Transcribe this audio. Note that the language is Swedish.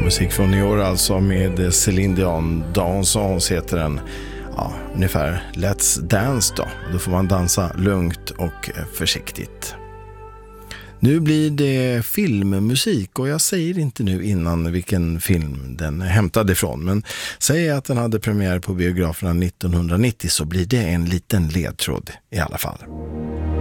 Musik från i år alltså med Céline Dion. Dansons heter den. Ja, ungefär Let's Dance då. Då får man dansa lugnt och försiktigt. Nu blir det filmmusik och jag säger inte nu innan vilken film den är hämtad ifrån, men säger att den hade premiär på biograferna 1990 så blir det en liten ledtråd i alla fall.